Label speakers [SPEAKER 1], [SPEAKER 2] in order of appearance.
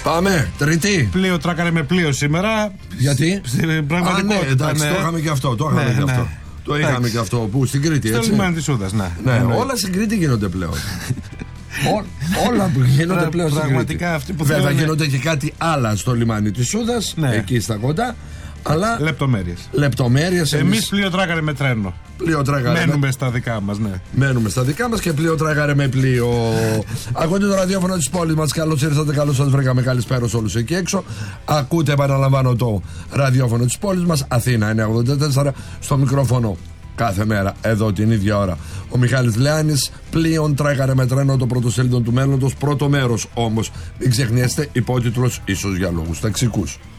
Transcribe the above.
[SPEAKER 1] Πάμε, Τρίτη.
[SPEAKER 2] Πλοίο τράκαρε με πλοίο σήμερα.
[SPEAKER 1] Γιατί?
[SPEAKER 2] Στην πραγματικότητα.
[SPEAKER 1] Ναι, εντάξει, το είχαμε και αυτό. Το είχαμε και αυτό. Πού, στην Κρήτη, έτσι.
[SPEAKER 2] Στο λιμάνι της Σούδας, ναι.
[SPEAKER 1] Όλα στην Κρήτη γίνονται πλέον. Όλα που γίνονται πλέον στην Κρήτη. Βέβαια γίνονται και κάτι άλλα στο λιμάνι της Σούδας, εκεί στα κοντά. Αλλά λεπτομέρειες.
[SPEAKER 2] Εμείς πλοίο τράκαρε με τρένο. Μένουμε στα δικά μας, ναι.
[SPEAKER 1] Μένουμε στα δικά μας και πλοίο τράκαρε με πλοίο. Ακούτε το ραδιόφωνο της πόλης μας. Καλώς ήρθατε, καλώς σας βρήκαμε. Καλησπέρα σε όλους εκεί έξω. Ακούτε, επαναλαμβάνω, το ραδιόφωνο της πόλης μας. Αθήνα 984 στο μικρόφωνο. Κάθε μέρα, εδώ την ίδια ώρα. Ο Μιχάλης Λεάνης, πλοίον τράκαρε με τρένο, το πρωτοσέλιδο του μέλλοντος. Πρώτο μέρος όμως, μην ξεχνιέστε, υπότιτλος ίσως για λόγους ταξικούς.